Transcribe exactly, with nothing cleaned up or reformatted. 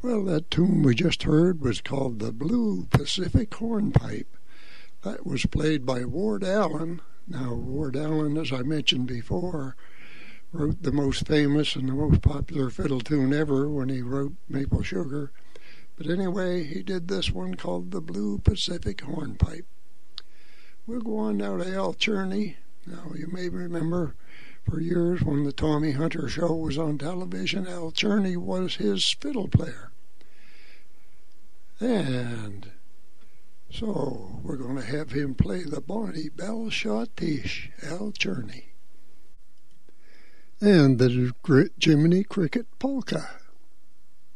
Well, that tune we just heard was called the Blue Pacific Hornpipe. That was played by Ward Allen. Now, Ward Allen, as I mentioned before, wrote the most famous and the most popular fiddle tune ever when he wrote Maple Sugar. But anyway, he did this one called the Blue Pacific Hornpipe. We'll go on now to Al Cherney. Now, you may remember for years when the Tommy Hunter show was on television, Al Cherney was his fiddle player. And so we're going to have him play the Bonnie Bell Shawtish, Al Cherney. And the Jiminy Cricket Polka.